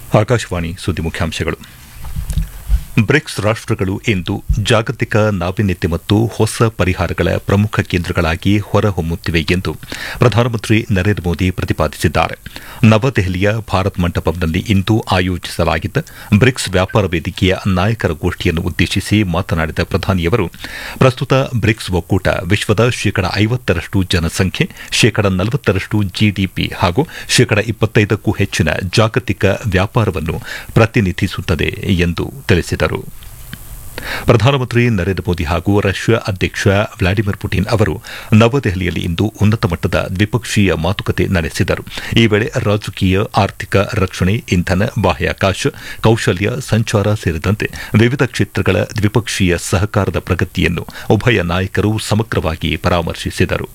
ಆಕಾಶವಾಣಿ ಸುದ್ದಿ ಮುಖ್ಯಾಂಶಗಳು. ಬ್ರಿಕ್ಸ್ ರಾಷ್ಟಗಳು ಇಂದು ಜಾಗತಿಕ ನಾವೀನ್ಯತೆ ಮತ್ತು ಹೊಸ ಪರಿಹಾರಗಳ ಪ್ರಮುಖ ಕೇಂದ್ರಗಳಾಗಿ ಹೊರಹೊಮ್ಮುತ್ತಿವೆ ಎಂದು ಪ್ರಧಾನಮಂತ್ರಿ ನರೇಂದ್ರ ಮೋದಿ ಪ್ರತಿಪಾದಿಸಿದ್ದಾರೆ. ನವದೆಹಲಿಯ ಭಾರತ್ ಮಂಟಪಂನಲ್ಲಿ ಇಂದು ಆಯೋಜಿಸಲಾಗಿದ್ದ ಬ್ರಿಕ್ಸ್ ವ್ಯಾಪಾರ ವೇದಿಕೆಯ ನಾಯಕರ ಗೋಷ್ಠಿಯನ್ನು ಉದ್ದೇಶಿಸಿ ಮಾತನಾಡಿದ ಪ್ರಧಾನಿಯವರು, ಪ್ರಸ್ತುತ ಬ್ರಿಕ್ಸ್ ಒಕ್ಕೂಟ ವಿಶ್ವದ ಶೇಕಡ 50ರಷ್ಟು ಜನಸಂಖ್ಯೆ, ಶೇಕಡ 40ರಷ್ಟು ಜಿಡಿಪಿ ಹಾಗೂ ಶೇಕಡ 25ಕ್ಕೂ ಹೆಚ್ಚಿನ ಜಾಗತಿಕ ವ್ಯಾಪಾರವನ್ನು ಪ್ರತಿನಿಧಿಸುತ್ತದೆ ಎಂದು ತಿಳಿಸಿದರು. ಪ್ರಧಾನಮಂತ್ರಿ ನರೇಂದ್ರ ಮೋದಿ ಹಾಗೂ ರಷ್ಯಾ ಅಧ್ಯಕ್ಷ ವ್ಲಾಡಿಮಿರ್ ಪುಟಿನ್ ಅವರು ನವದೆಹಲಿಯಲ್ಲಿ ಇಂದು ಉನ್ನತ ಮಟ್ಟದ ದ್ವಿಪಕ್ಷೀಯ ಮಾತುಕತೆ ನಡೆಸಿದರು. ಈ ವೇಳೆ ರಾಜಕೀಯ, ಆರ್ಥಿಕ, ರಕ್ಷಣೆ, ಇಂಧನ, ಬಾಹ್ಯಾಕಾಶ, ಕೌಶಲ್ಯ, ಸಂಚಾರ ಸೇರಿದಂತೆ ವಿವಿಧ ಕ್ಷೇತ್ರಗಳ ದ್ವಿಪಕ್ಷೀಯ ಸಹಕಾರದ ಪ್ರಗತಿಯನ್ನು ಉಭಯ ನಾಯಕರು ಸಮಗ್ರವಾಗಿ ಪರಾಮರ್ಶಿಸಿದರು.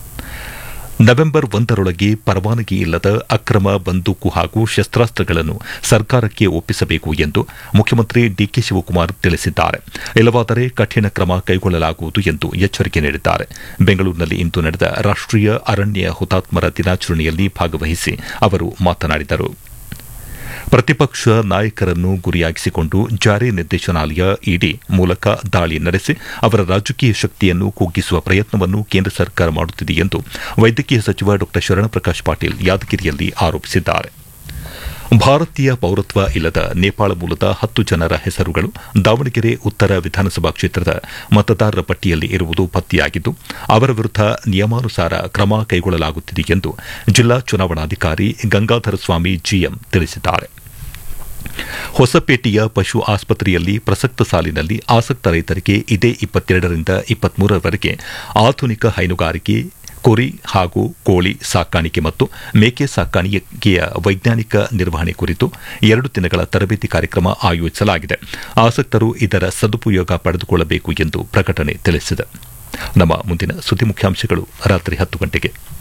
ನವೆಂಬರ್ 1ರೊಳಗೆ ಪರವಾನಗಿ ಇಲ್ಲದ ಅಕ್ರಮ ಬಂದೂಕು ಹಾಗೂ ಶಸ್ತ್ರಾಸ್ತ್ರಗಳನ್ನು ಸರ್ಕಾರಕ್ಕೆ ಒಪ್ಪಿಸಬೇಕು ಎಂದು ಮುಖ್ಯಮಂತ್ರಿ ಡಿಕೆ ಶಿವಕುಮಾರ್ ತಿಳಿಸಿದ್ದಾರೆ. ಇಲ್ಲವಾದರೆ ಕಠಿಣ ಕ್ರಮ ಕೈಗೊಳ್ಳಲಾಗುವುದು ಎಂದು ಎಚ್ಚರಿಕೆ ನೀಡಿದ್ದಾರೆ. ಬೆಂಗಳೂರಿನಲ್ಲಿ ಇಂದು ನಡೆದ ರಾಷ್ಟೀಯ ಅರಣ್ಯ ಹುತಾತ್ಮರ ದಿನಾಚರಣೆಯಲ್ಲಿ ಭಾಗವಹಿಸಿ ಅವರು ಮಾತನಾಡಿದರು. ಪ್ರತಿಪಕ್ಷ ನಾಯಕರನ್ನು ಗುರಿಯಾಗಿಸಿಕೊಂಡು ಜಾರಿ ನಿರ್ದೇಶನಾಲಯ ಇಡಿ ಮೂಲಕ ದಾಳಿ ನಡೆಸಿ ಅವರ ರಾಜಕೀಯ ಶಕ್ತಿಯನ್ನು ಕುಗ್ಗಿಸುವ ಪ್ರಯತ್ನವನ್ನು ಕೇಂದ್ರ ಸರ್ಕಾರ ಮಾಡುತ್ತಿದೆ ಎಂದು ವೈದ್ಯಕೀಯ ಸಚಿವ ಡಾ ಶರಣಪ್ರಕಾಶ್ ಪಾಟೀಲ್ ಯಾದಗಿರಿಯಲ್ಲಿ ಆರೋಪಿಸಿದ್ದಾರೆ. ಭಾರತೀಯ ಪೌರತ್ವ ಇಲ್ಲದ ನೇಪಾಳ ಮೂಲದ 10 ಜನರ ಹೆಸರುಗಳು ದಾವಣಗೆರೆ ಉತ್ತರ ವಿಧಾನಸಭಾ ಕ್ಷೇತ್ರದ ಮತದಾರರ ಪಟ್ಟಿಯಲ್ಲಿ ಇರುವುದು ಪತ್ತೆಯಾಗಿದ್ದು, ಅವರ ವಿರುದ್ಧ ನಿಯಮಾನುಸಾರ ಕ್ರಮ ಕೈಗೊಳ್ಳಲಾಗುತ್ತಿದೆ ಎಂದು ಜಿಲ್ಲಾ ಚುನಾವಣಾಧಿಕಾರಿ ಗಂಗಾಧರ ಸ್ವಾಮಿ ಜಿಎಂ ತಿಳಿಸಿದ್ದಾರೆ. ಹೊಸಪೇಟೆಯ ಪಶು ಆಸ್ಪತ್ರೆಯಲ್ಲಿ ಪ್ರಸಕ್ತ ಸಾಲಿನಲ್ಲಿ ಆಸಕ್ತ ರೈತರಿಗೆ ಇದೇ 22ರಿಂದ 23ರವರೆಗೆ ಆಧುನಿಕ ಹೈನುಗಾರಿಕೆ, ಕುರಿ ಹಾಗೂ ಕೋಳಿ ಸಾಕಾಣಿಕೆ ಮತ್ತು ಮೇಕೆ ಸಾಕಾಣಿಕೆಯ ವೈಜ್ಞಾನಿಕ ನಿರ್ವಹಣೆ ಕುರಿತು 2 ದಿನಗಳ ತರಬೇತಿ ಕಾರ್ಯಕ್ರಮ ಆಯೋಜಿಸಲಾಗಿದೆ. ಆಸಕ್ತರು ಇದರ ಸದುಪಯೋಗ ಪಡೆದುಕೊಳ್ಳಬೇಕು ಎಂದು ಪ್ರಕಟಣೆ ತಿಳಿಸಿದೆ. ನಮ್ಮ ಮುಂದಿನ ಸುದ್ದಿ ಮುಖ್ಯಾಂಶಗಳು ರಾತ್ರಿ 10 ಗಂಟೆಗೆ.